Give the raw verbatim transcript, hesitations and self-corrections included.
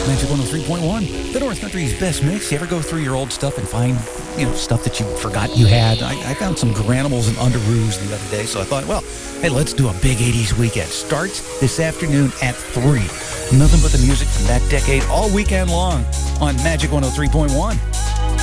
Magic one oh three point one, the North Country's best mix. You ever go through your old stuff and find, you know, stuff that you forgot you had? I, I found some Granimals and Underoos the other day, so I thought, well, hey, let's do a big eighties weekend. Starts this afternoon at three. Nothing but the music from that decade all weekend long on Magic one oh three point one.